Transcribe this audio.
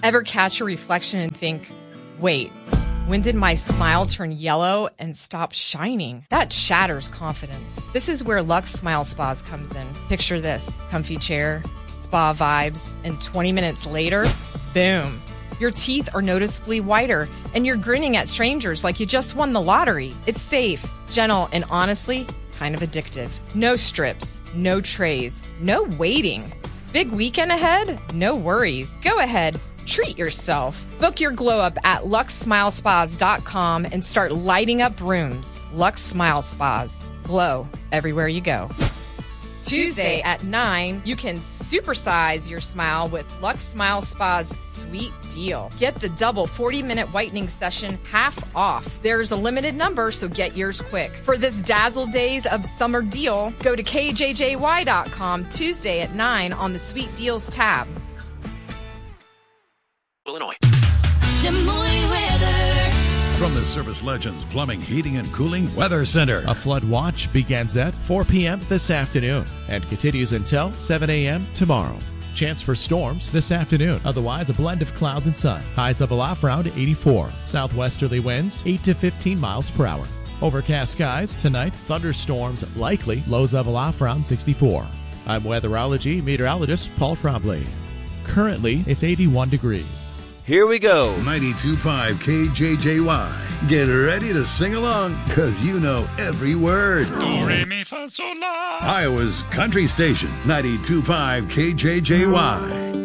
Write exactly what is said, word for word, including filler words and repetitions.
Ever catch a reflection and think, wait, when did my smile turn yellow and stop shining? That shatters confidence. This is where Lux Smile Spas comes in. Picture this, comfy chair, spa vibes, and twenty minutes later, boom. Your teeth are noticeably whiter, and you're grinning at strangers like you just won the lottery. It's safe, gentle, and honestly, kind of addictive. No strips, no trays, no waiting. Big weekend ahead? No worries. Go ahead, treat yourself. Book your glow up at lux smile spas dot com and start lighting up rooms. Lux Smile Spas. Glow everywhere you go. Tuesday at nine, you can supersize your smile with Lux Smile Spa's sweet deal. Get the double forty-minute whitening session half off. There's a limited number, so get yours quick. For this dazzle days of summer deal, go to K J J Y dot com Tuesday at nine on the Sweet Deals tab. Illinois. Des Moines weather. From the Service Legends Plumbing, Heating, and Cooling Weather Center. A flood watch begins at four p.m. this afternoon and continues until seven a.m. tomorrow. Chance for storms this afternoon. Otherwise, a blend of clouds and sun. Highs level off around eighty-four. Southwesterly winds eight to fifteen miles per hour. Overcast skies tonight. Thunderstorms likely. Lows level off around sixty-four. I'm weatherology meteorologist Paul Trombley. Currently, it's eighty-one degrees. Here we go. ninety-two point five K J J Y. Get ready to sing along, because you know every word. Do, re, mi, fa, sol, la. Iowa's country station, ninety-two point five K J J Y.